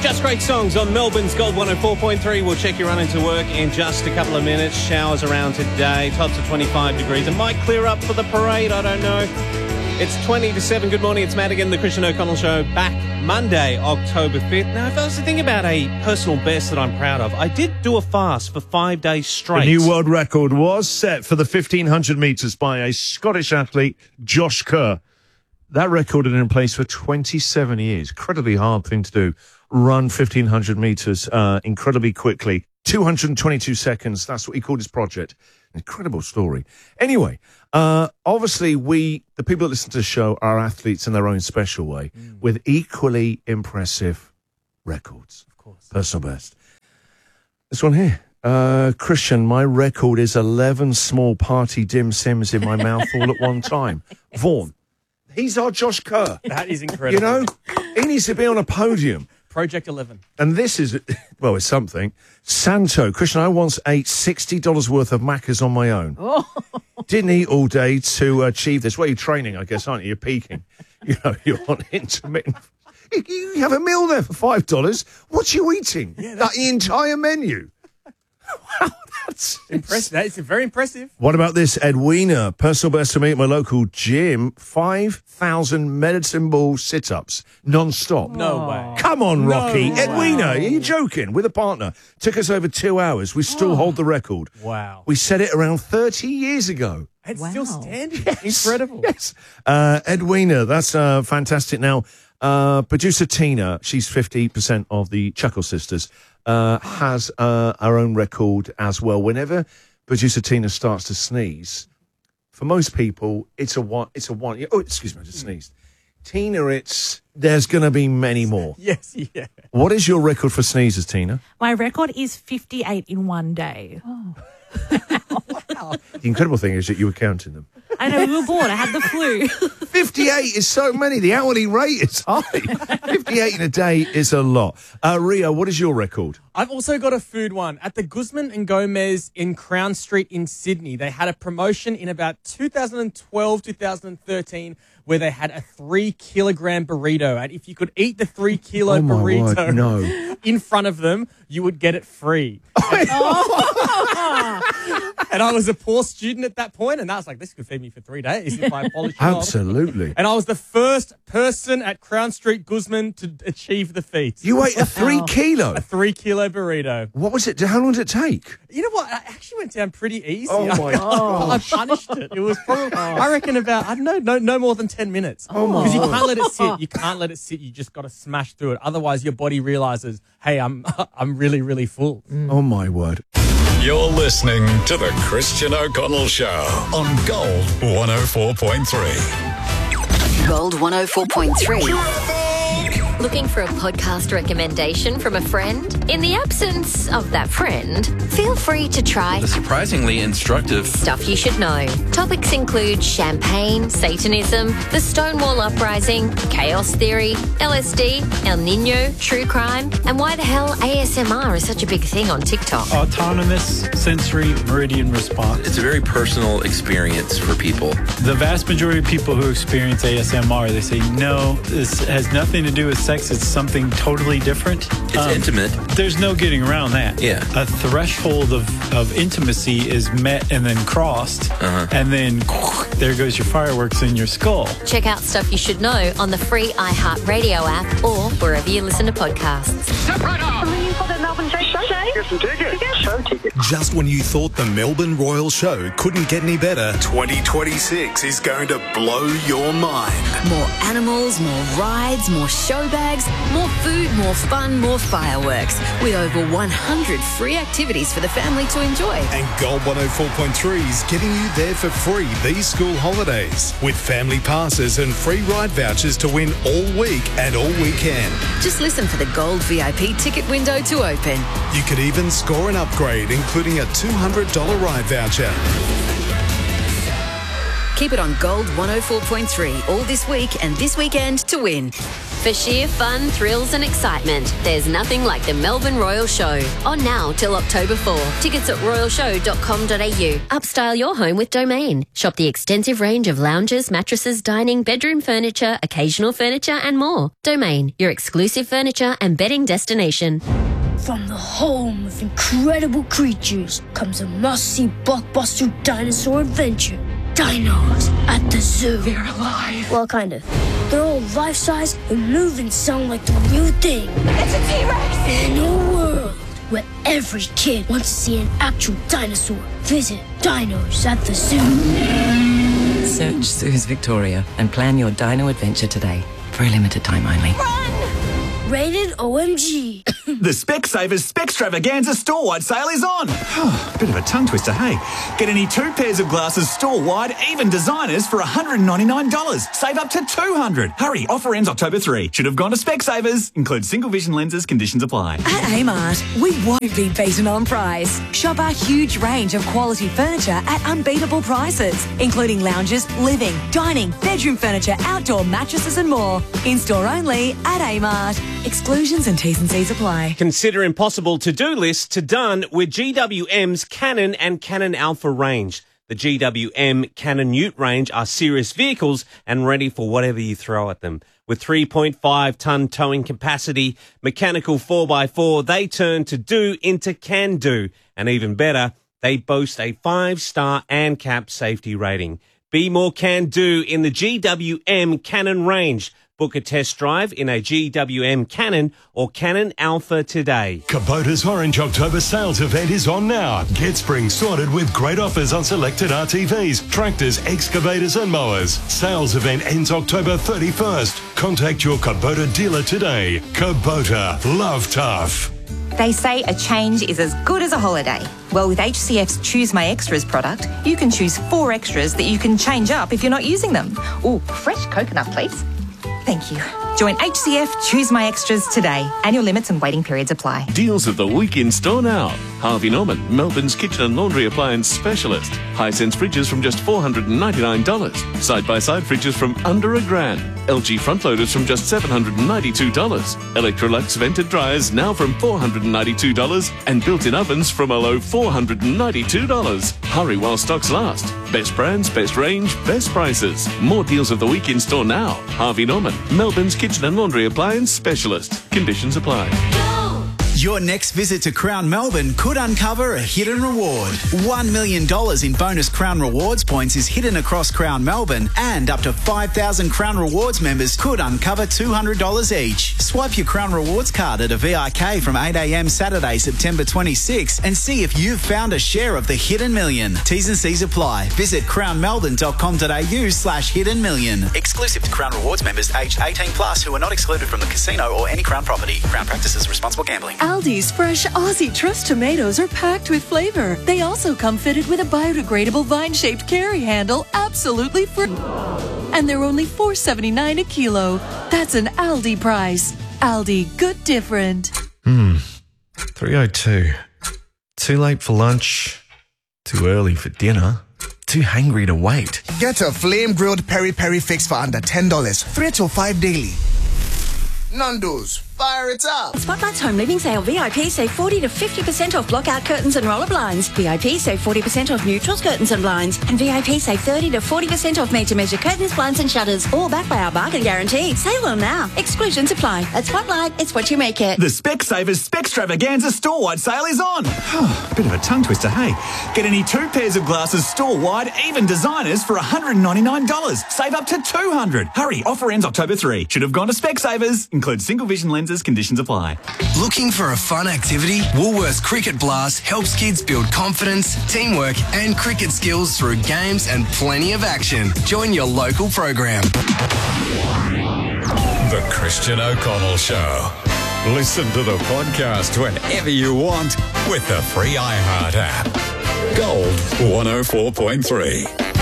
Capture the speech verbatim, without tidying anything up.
Just great songs on Melbourne's Gold one oh four point three. We'll check you run into work in just a couple of minutes. Showers around today. Tops of twenty-five degrees. It might clear up for the parade. I don't know. It's twenty to seven. Good morning. It's Matt again, the Christian O'Connell Show. Back Monday, October fifth. Now, if I was to think about a personal best that I'm proud of, I did do a fast for five days straight. The new world record was set for the fifteen hundred metres by a Scottish athlete, Josh Kerr. That record had been in place for twenty-seven years. Incredibly hard thing to do. Run fifteen hundred metres uh, incredibly quickly. two hundred twenty-two seconds. That's what he called his project. Incredible story. Anyway, uh, obviously we, the people that listen to the show, are athletes in their own special way mm. with equally impressive records. Of course. Personal best. This one here. Uh, Christian, my record is eleven small party dim sims in my mouth all at one time. Vaughan, he's our Josh Kerr. That is incredible. You know, he needs to be on a podium. Project eleven. And this is, well, it's something. Santo, Christian, I once ate sixty dollars worth of Maccas on my own. Oh. Didn't eat all day to achieve this. Well, you're training, I guess, aren't you? You're peaking. You know, you're on intermittent. You, you have a meal there for five dollars. What are you eating? Yeah, like the entire menu. Wow, that's impressive. That is very impressive. What about this, Edwina? Personal best to me at my local gym. five thousand medicine ball sit-ups, non-stop. No way. Come on, Rocky. No Edwina, way. are you joking? With a partner. Took us over two hours. We still oh. hold the record. Wow. We set it around thirty years ago. It's wow. still standing. Yes. Incredible. Yes. Uh, Edwina, that's uh, fantastic. Now, uh, producer Tina, she's fifty percent of the Chuckle Sisters, uh, has uh, her own record as well. Whenever producer Tina starts to sneeze, for most people, it's a one. It's a one. Oh, excuse me, I just sneezed. Tina, it's there's going to be many more. Yes, yeah. What is your record for sneezes, Tina? My record is fifty-eight in one day. Oh. Wow. The incredible thing is that you were counting them. I know, we were bored. I had the flu. fifty-eight is so many. The hourly rate is high. fifty-eight in a day is a lot. Uh, Rio, what is your record? I've also got a food one. At the Guzman and Gomez in Crown Street in Sydney, they had a promotion in about two thousand twelve, two thousand thirteen where they had a three kilogram burrito. And if you could eat the three kilo oh my burrito word, no. in front of them, you would get it free. And I was a poor student at that point, and I was like, this could feed me for three days if I polish it off. Absolutely. And I was the first person at Crown Street Guzman to achieve the feat. You ate a three kilo? A three kilo burrito. What was it? How long did it take? You know what? I actually went down pretty easy. Oh, my God. I punished it. It was probably, I reckon about, I don't know, no, no more than ten minutes. Oh, my Because you God. can't let it sit. You can't let it sit. You just got to smash through it. Otherwise, your body realizes, hey, I'm, I'm really, really full. Mm. Oh, my word. You're listening to the Christian O'Connell Show on Gold one oh four point three. Gold one oh four point three. Looking for a podcast recommendation from a friend? In the absence of that friend, feel free to try The surprisingly instructive Stuff You Should Know. Topics include champagne, Satanism, the Stonewall Uprising, chaos theory, L S D, El Nino, true crime, and why the hell A S M R is such a big thing on TikTok. Autonomous sensory meridian response. It's a very personal experience for people. The vast majority of people who experience A S M R, they say, no, this has nothing to do with sex. It's something totally different. It's um, intimate. There's no getting around that. Yeah. A threshold of, of intimacy is met and then crossed, uh-huh. and then there goes your fireworks in your skull. Check out Stuff You Should Know on the free iHeartRadio app or wherever you listen to podcasts. Step right up! Ringing for the Melbourne Show? Get some tickets. Show tickets. Just when you thought the Melbourne Royal Show couldn't get any better, twenty twenty-six is going to blow your mind. More animals, more rides, more show bags, more food, more fun, more fireworks. With over one hundred free activities for the family to enjoy. And Gold one oh four point three is getting you there for free these school holidays. With family passes and free ride vouchers to win all week and all weekend. Just listen for the Gold V I P ticket window to open. You could even score an upgrade, including a two hundred dollars ride voucher. Keep it on Gold one oh four point three all this week and this weekend to win. For sheer fun, thrills and excitement, there's nothing like the Melbourne Royal Show. On now till October fourth. Tickets at royal show dot com dot a u. Upstyle your home with Domain. Shop the extensive range of lounges, mattresses, dining, bedroom furniture, occasional furniture and more. Domain, your exclusive furniture and bedding destination. From the home of incredible creatures comes a must-see blockbuster dinosaur adventure. Dinos at the zoo. They're alive. Well, kind of. They're all life-size and move and sound like the real thing. It's a T-Rex! In a world where every kid wants to see an actual dinosaur, visit Dinos at the Zoo. Search Zoos Victoria and plan your dino adventure today. For a limited time only. Run! Rated O M G. The Specsavers Spextravaganza store-wide sale is on. Bit of a tongue twister, hey? Get any two pairs of glasses store-wide, even designers, for one hundred ninety-nine dollars. Save up to two hundred dollars. Hurry, offer ends October third. Should have gone to Specsavers. Includes single vision lenses. Conditions apply. At Amart, we won't be beaten on price. Shop our huge range of quality furniture at unbeatable prices, including lounges, living, dining, bedroom furniture, outdoor mattresses and more. In-store only at Amart. Exclusions and T's and C's apply. Consider impossible to-do list to done with G W M's Canon and Canon Alpha range. The G W M Canon Ute range are serious vehicles and ready for whatever you throw at them. With three point five tonne towing capacity, mechanical four by four, they turn to do into can do. And even better, they boast a five-star A N C A P safety rating. Be more can do in the G W M Canon range. Book a test drive in a G W M Canon or Canon Alpha today. Kubota's Orange October sales event is on now. Get spring sorted with great offers on selected R T Vs, tractors, excavators and mowers. Sales event ends October thirty-first. Contact your Kubota dealer today. Kubota, love tough. They say a change is as good as a holiday. Well, with H C F's Choose My Extras product, you can choose four extras that you can change up if you're not using them. Ooh, fresh coconut, please. Thank you. Join H C F Choose My Extras today. Annual limits and waiting periods apply. Deals of the week in store now. Harvey Norman, Melbourne's kitchen and laundry appliance specialist. Hisense fridges from just four hundred ninety-nine dollars. Side-by-side fridges from under a grand. L G front loaders from just seven hundred ninety-two dollars. Electrolux vented dryers now from four hundred ninety-two dollars. And built-in ovens from a low four hundred ninety-two dollars. Hurry while stocks last. Best brands, best range, best prices. More deals of the week in store now. Harvey Norman, Melbourne's kitchen and laundry appliance specialist. Conditions apply. Your next visit to Crown Melbourne could uncover a hidden reward. One million dollars in bonus Crown Rewards points is hidden across Crown Melbourne, and up to five thousand Crown Rewards members could uncover two hundred dollars each. Swipe your Crown Rewards card at a V I K from eight a m Saturday, September twenty-sixth, and see if you've found a share of the hidden million. T's and C's apply. Visit crown melbourne dot com dot a u slash hidden million. Exclusive to Crown Rewards members aged eighteen plus who are not excluded from the casino or any Crown property. Crown practices responsible gambling. Aldi's fresh Aussie Trust tomatoes are packed with flavor. They also come fitted with a biodegradable vine-shaped carry handle, absolutely free. And they're only four seventy-nine a kilo. That's an Aldi price. Aldi, good different. Hmm. three oh two. Too late for lunch. Too early for dinner. Too hangry to wait. Get a flame-grilled peri-peri fix for under ten dollars. Three till five daily. Nando's, fire it up. Spotlight's home living sale. V I P save forty to fifty percent off blockout curtains and roller blinds. V I P save forty percent off neutrals, curtains and blinds. And V I P save thirty to forty percent off made-to-measure curtains, blinds and shutters. All backed by our bargain guarantee. Save them now. Exclusions apply. At Spotlight, it's what you make it. The Specsavers Spextravaganza store-wide sale is on. Bit of a tongue twister, hey? Get any two pairs of glasses store-wide, even designers, for one hundred ninety-nine dollars. Save up to two hundred dollars. Hurry, offer ends October third. Should have gone to Specsavers. Includes single vision lenses. Conditions apply. Looking for a fun activity? Woolworths Cricket Blast helps kids build confidence, teamwork and cricket skills through games and plenty of action. Join your local program. The Christian O'Connell Show. Listen to the podcast whenever you want with the free iHeart app. Gold one oh four point three.